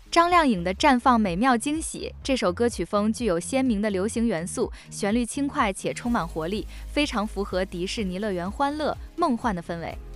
张靓颖的《绽放美妙惊喜》这首歌曲风具有鲜明的流行元素，旋律轻快且充满活力，非常符合迪士尼乐园欢乐梦幻的氛围。